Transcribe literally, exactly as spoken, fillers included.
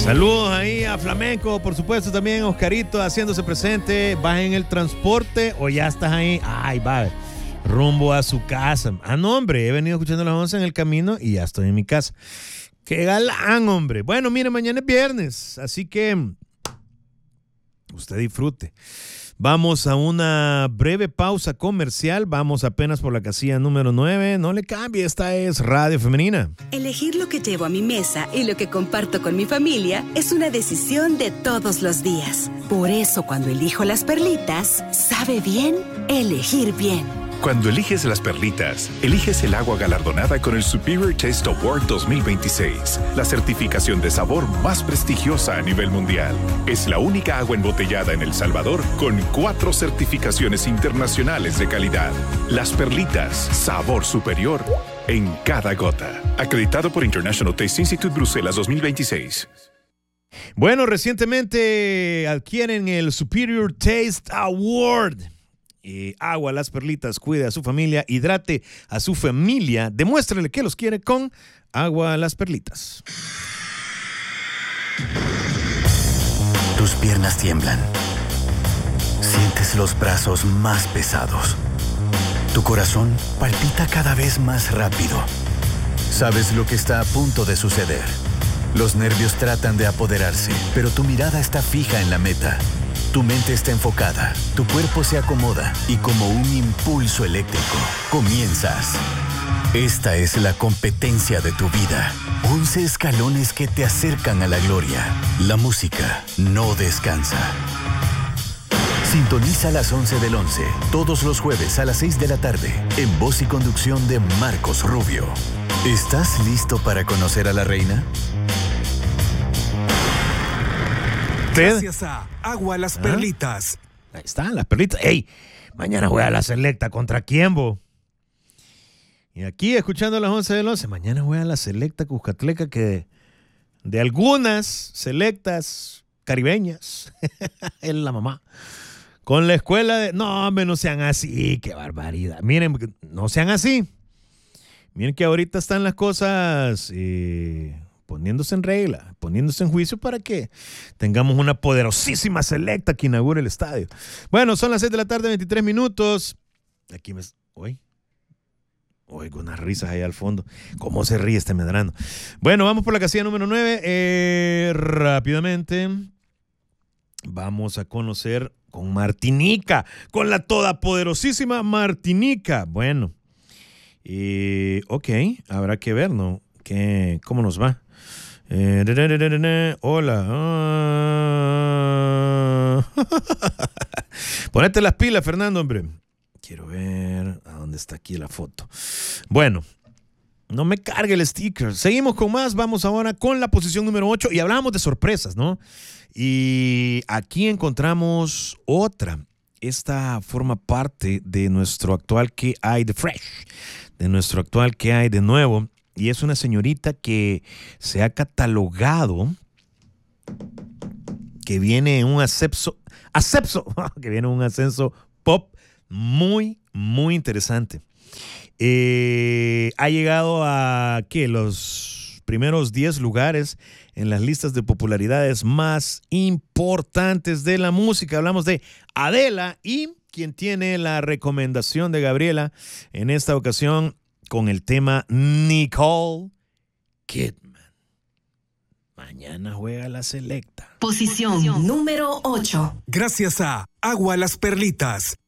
Saludos ahí a Flamenco, por supuesto también Oscarito haciéndose presente. ¿Vas en el transporte o ya estás ahí? Ay, va, rumbo a su casa. Ah, no, hombre, he venido escuchando las once en el camino y ya estoy en mi casa. ¡Qué galán, hombre! Bueno, mire, mañana es viernes, así que usted disfrute. Vamos a una breve pausa comercial. Vamos apenas por la casilla número nueve. No le cambie, esta es Radio Femenina. Elegir lo que llevo a mi mesa y lo que comparto con mi familia es una decisión de todos los días. Por eso, cuando elijo las perlitas, sabe bien elegir bien. Cuando eliges las perlitas, eliges el agua galardonada con el Superior Taste Award dos mil veintiséis, la certificación de sabor más prestigiosa a nivel mundial. Es la única agua embotellada en El Salvador con cuatro certificaciones internacionales de calidad. Las perlitas, sabor superior en cada gota. Acreditado por International Taste Institute Bruselas dos mil veintiséis. Bueno, recientemente adquieren el Superior Taste Award. Eh, agua, las perlitas, cuide a su familia, hidrate a su familia, demuéstrele que los quiere con agua, las perlitas. Tus piernas tiemblan. Sientes los brazos más pesados. Tu corazón palpita cada vez más rápido. Sabes lo que está a punto de suceder. Los nervios tratan de apoderarse, pero tu mirada está fija en la meta. Tu mente está enfocada, tu cuerpo se acomoda y como un impulso eléctrico, comienzas. Esta es la competencia de tu vida. once escalones que te acercan a la gloria. La música no descansa. Sintoniza a las once del once, todos los jueves a las seis de la tarde, en voz y conducción de Marcos Rubio. ¿Estás listo para conocer a la reina? Gracias a Agua Las Perlitas. Ahí están las perlitas. ¡Ey! Mañana juega la Selecta contra quién, bo. Y aquí, escuchando a las once del once, mañana juega la Selecta Cuscatleca, que de algunas selectas caribeñas es la mamá. Con la escuela de... No, hombre, no sean así. ¡Qué barbaridad! Miren, no sean así. Miren que ahorita están las cosas... Eh, poniéndose en regla, poniéndose en juicio para que tengamos una poderosísima selecta que inaugure el estadio. Bueno, son las seis de la tarde, veintitrés minutos. Aquí me... Hoy... Oigo unas risas ahí al fondo. ¿Cómo se ríe este medrano? Bueno, vamos por la casilla número nueve. Eh, rápidamente vamos a conocer con Martinica, con la todopoderosísima Martinica. Bueno, eh, ok, habrá que ver, ¿no? ¿Qué, ¿Cómo nos va? Eh, de, de, de, de, de, hola. Ah. Ponete las pilas, Fernando, hombre. Quiero ver a dónde está aquí la foto. Bueno, no me cargue el sticker. Seguimos con más. Vamos ahora con la posición número ocho y hablamos de sorpresas, ¿no? Y aquí encontramos otra. Esta forma parte de nuestro actual ¿Qué hay de Fresh? De nuestro actual ¿Qué hay de nuevo? Y es una señorita que se ha catalogado, que viene en un ascenso, ascenso, que viene en un ascenso pop muy, muy interesante. Eh, ha llegado a, ¿qué? Los primeros diez lugares en las listas de popularidades más importantes de la música. Hablamos de Adela y quien tiene la recomendación de Gabriela en esta ocasión, con el tema Nicole Kidman. Mañana juega la Selecta. Posición número ocho. Gracias a Agua Las Perlitas.